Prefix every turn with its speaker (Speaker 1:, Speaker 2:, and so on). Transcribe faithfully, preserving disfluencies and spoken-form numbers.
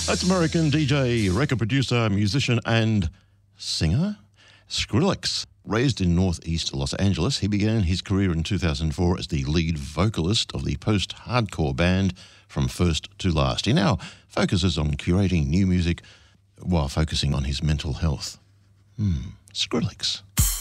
Speaker 1: That's American D J, record producer, musician and singer Skrillex. Raised in northeast Los Angeles, he began his career in two thousand four as the lead vocalist of the post-hardcore band From First to Last. He now focuses on curating new music while focusing on his mental health. Hmm, Skrillex.